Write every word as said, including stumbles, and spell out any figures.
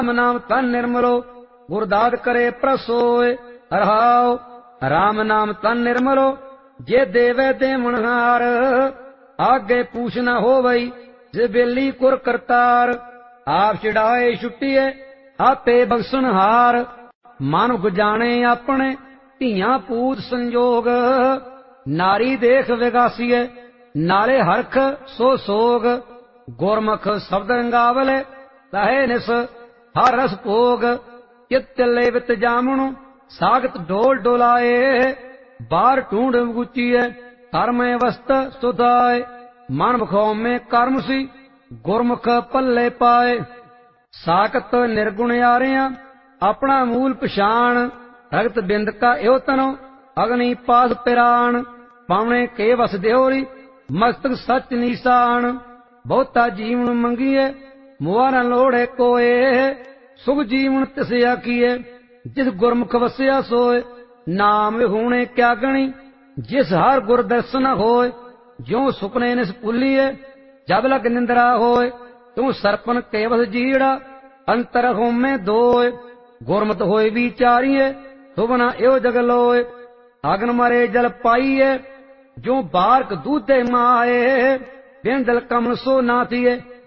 राम नाम तन निर्मलो गुरदाद करे प्रसोय रहाओ। राम नाम तन निर्मलो जे देवे देवनहार आगे पूछ न हो वही जे बेली कुर करतार। आप चिड़ाए छुट्टिए आपे बख्शनहार मानुख जाने अपने धियां पूत संजोग। नारी देख विगासीए नाले हरख सो सोग गुरमुख शब्द रंगावले लहे निस हर रस भोग। चित चले वित जामणु सागत डोल डोलाए बार ढूंढ गुचिए कर्म वस्त सुधाए। मन मुखों में कर्म सी गुरमुख पल्ले पाए। साकत निर्गुण यारियां अपना मूल पछाण रगत बिंद का एव तनो अग्नि पास पिराण। पावने के वस देहोरी मस्तक सच निशान बहुता जीवन मंगिए मुआ न लोड़े कोए। सुख जीवन तिस आखिए जिस गुरमुख वसिया सोए। नाम विहूणे क्या गणी जिस हर गुर दर्शन होए। ज्यों सुपने निस पुलिए जब लग निंद्रा होए। त्यों सरपन केवस जीड़ा अंतर होमे दोए। गुरमत होए विचारिए सुबना एव जग लोए। अगन मरे जल पाइए जो बारक दूधे माए। बिन दल कमन सो नाथिए